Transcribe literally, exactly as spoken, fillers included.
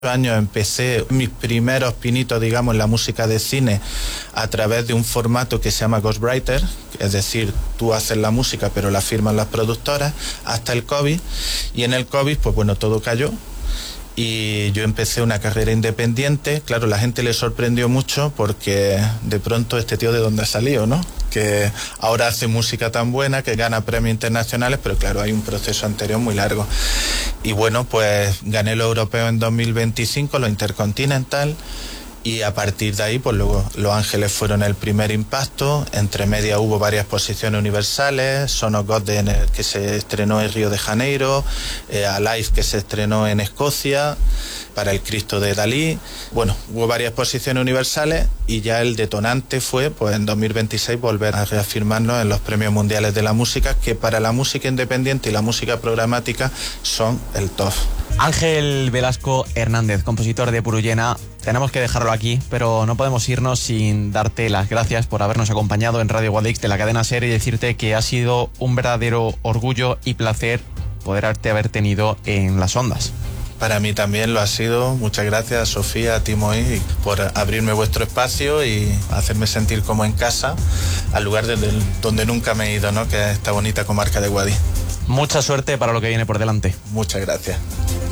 años empecé mis primeros pinitos, digamos, en la música de cine a través de un formato que se llama Ghostwriter, es decir, tú haces la música pero la firman las productoras, hasta el COVID, y en el COVID, pues bueno, todo cayó. Y yo empecé una carrera independiente. Claro, la gente le sorprendió mucho porque de pronto este tío de dónde ha salido, ¿no? Que ahora hace música tan buena, que gana premios internacionales, pero claro, hay un proceso anterior muy largo. Y bueno, pues gané lo europeo en dos mil veinticinco, lo Intercontinental, y a partir de ahí, pues luego Los Ángeles fueron el primer impacto. Entre media hubo varias exposiciones universales, Son of God de, que se estrenó en Río de Janeiro, eh, Alive, que se estrenó en Escocia, para el Cristo de Dalí. Bueno, hubo varias exposiciones universales y ya el detonante fue, pues en dos mil veintiséis, volver a reafirmarnos en los premios mundiales de la música, que para la música independiente y la música programática son el top. Ángel Velasco Hernández, compositor de Puruyena. Tenemos que dejarlo aquí, pero no podemos irnos sin darte las gracias por habernos acompañado en Radio Guadix de la cadena SER y decirte que ha sido un verdadero orgullo y placer poderte haber tenido en las ondas. Para mí también lo ha sido. Muchas gracias, Sofía, a ti, Moí, por abrirme vuestro espacio y hacerme sentir como en casa, al lugar desde donde nunca me he ido, ¿no? Que es esta bonita comarca de Guadix. Mucha suerte para lo que viene por delante. Muchas gracias.